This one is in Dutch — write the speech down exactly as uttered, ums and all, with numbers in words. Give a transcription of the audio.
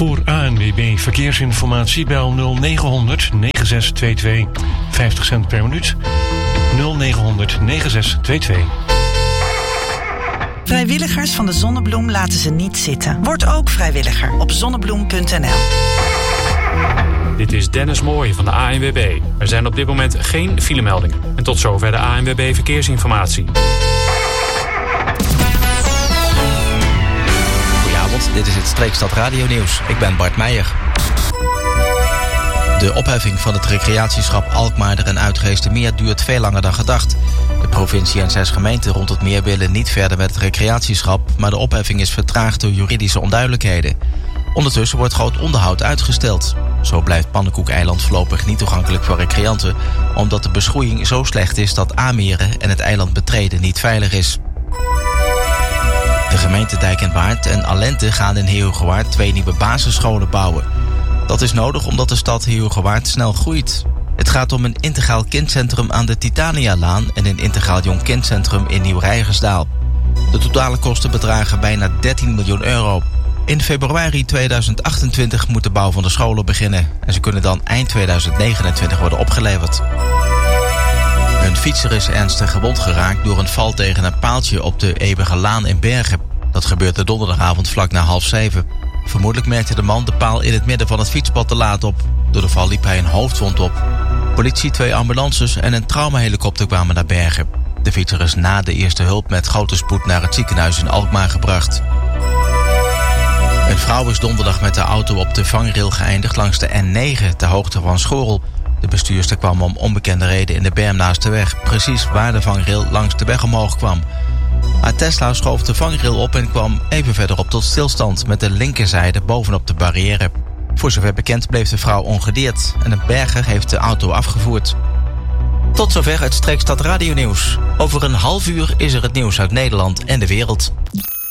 Voor A N W B Verkeersinformatie bel nul negen honderd negenenzestig tweeëntwintig. vijftig cent per minuut. nul negen honderd negenenzestig tweeëntwintig. Vrijwilligers van de Zonnebloem laten ze niet zitten. Word ook vrijwilliger op zonnebloem punt n l. Dit is Dennis Mooij van de A N W B. Er zijn op dit moment geen filemeldingen. En tot zover de A N W B Verkeersinformatie. Goedenavond, dit is het Streekstad Radio Nieuws. Ik ben Bart Meijer. De opheffing van het recreatieschap Alkmaar en Uitgeestermeer duurt veel langer dan gedacht. De provincie en zes gemeenten rond het meer willen niet verder met het recreatieschap, maar de opheffing is vertraagd door juridische onduidelijkheden. Ondertussen wordt groot onderhoud uitgesteld. Zo blijft Pannenkoek-eiland voorlopig niet toegankelijk voor recreanten, omdat de beschroeiing zo slecht is dat aanmeren en het eiland betreden niet veilig is. De gemeente Dijk en Waard en Alente gaan in Heerhugowaard twee nieuwe basisscholen bouwen. Dat is nodig omdat de stad Heerhugowaard snel groeit. Het gaat om een integraal kindcentrum aan de Titanialaan en een integraal jong kindcentrum in Nieuw-Rijgersdaal. De totale kosten bedragen bijna dertien miljoen euro. In februari tweeduizend achtentwintig moet de bouw van de scholen beginnen en ze kunnen dan eind tweeduizend negenentwintig worden opgeleverd. Een fietser is ernstig gewond geraakt door een val tegen een paaltje op de Eeuwige Laan in Bergen. Dat gebeurde donderdagavond vlak na half zeven. Vermoedelijk merkte de man de paal in het midden van het fietspad te laat op. Door de val liep hij een hoofdwond op. Politie, twee ambulances en een traumahelikopter kwamen naar Bergen. De fietser is na de eerste hulp met grote spoed naar het ziekenhuis in Alkmaar gebracht. Een vrouw is donderdag met de auto op de vangrail geëindigd langs de N negen ter hoogte van Schorrel. De bestuurster kwam om onbekende reden in de berm naast de weg, precies waar de vangrail langs de weg omhoog kwam. Haar Tesla schoof de vangrail op en kwam even verderop tot stilstand met de linkerzijde bovenop de barrière. Voor zover bekend bleef de vrouw ongedeerd en een berger heeft de auto afgevoerd. Tot zover het Streekstad Radio Nieuws. Over een half uur is er het nieuws uit Nederland en de wereld.